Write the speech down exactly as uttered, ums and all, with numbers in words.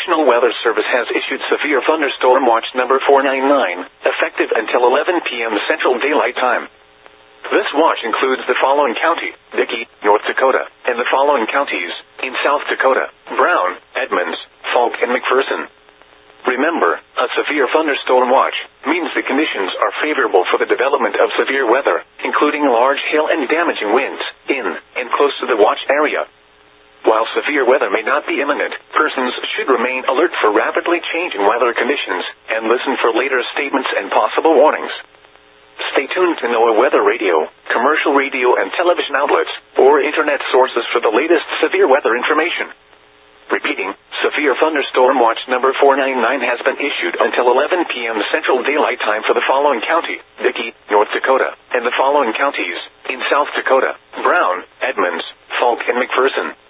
National Weather Service has issued Severe Thunderstorm Watch number four nine nine, effective until eleven p m Central Daylight Time. This watch includes the following county: Dickey, North Dakota, and the following counties in South Dakota: Brown, Edmonds, Falk, and McPherson. Remember, a severe thunderstorm watch means the conditions are favorable for the development of severe weather, including large hail and damaging winds, in and close to the watch area. While severe weather may not be imminent, persons should remain alert for rapidly changing weather conditions and listen for later statements and possible warnings. Stay tuned to NOAA Weather Radio, commercial radio and television outlets, or internet sources for the latest severe weather information. Repeating, Severe Thunderstorm Watch number four nine nine has been issued until eleven p m Central Daylight Time for the following county: Dickey, North Dakota, and the following counties in South Dakota: Brown, Edmonds, Falk, and McPherson.